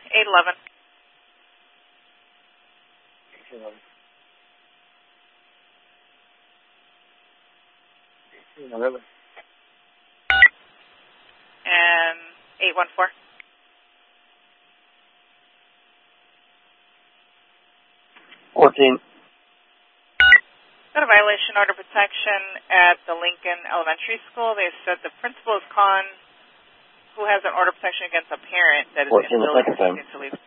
811. 11. And 814. 14. Got a violation order protection at the Lincoln Elementary School. They said the principal is calling who has an order protection against a parent that is 14 in the building the second refusing to leave.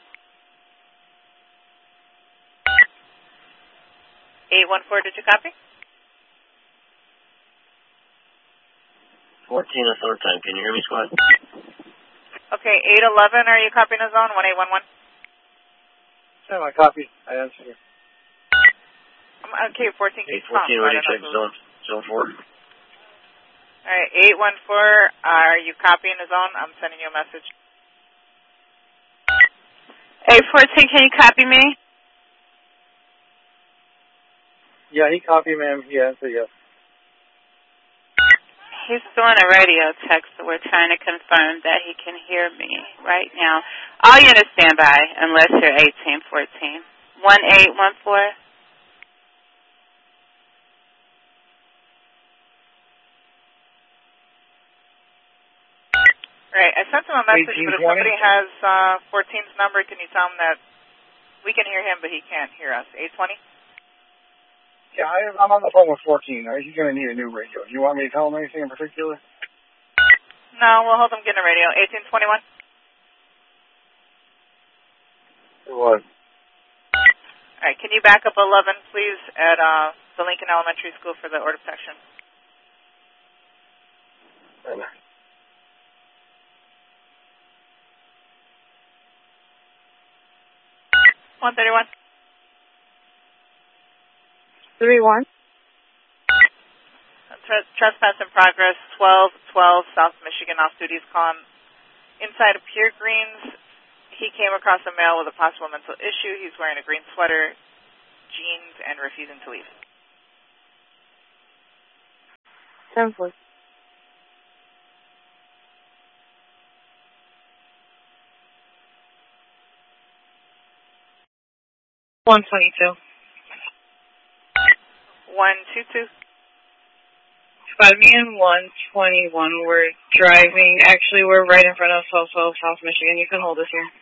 814, did you copy? 14 the third time. Can you hear me, squad? Okay, 811, are you copying the zone? 1811? Sam, I copy. I answer you. Okay, 14 keeps 814 already checked zone 4. Alright, 814, are you copying the zone? I'm sending you a message. 814, can you copy me? Yeah, he copied, ma'am. He answered yes. He's doing a radio text, so we're trying to confirm that he can hear me right now. All units stand by unless you're 1814. 1814. Right, I sent him a message, but if somebody has 14's number, can you tell him that we can hear him, but he can't hear us? 820? Yeah, I'm on the phone with 14. He's going to need a new radio. You want me to tell him anything in particular? No, we'll hold him getting a radio. 1821? It was. All right, can you back up 11, please, at the Lincoln Elementary School for the order protection? Right. 131? 31. Trespass in progress, 1212 South Michigan, off-duty is calling. Inside of Pure Greens, he came across a male with a possible mental issue. He's wearing a green sweater, jeans, and refusing to leave. 10-4. 122. 122. 5 and 121. We're driving. Actually, we're right in front of South Michigan. You can hold us here.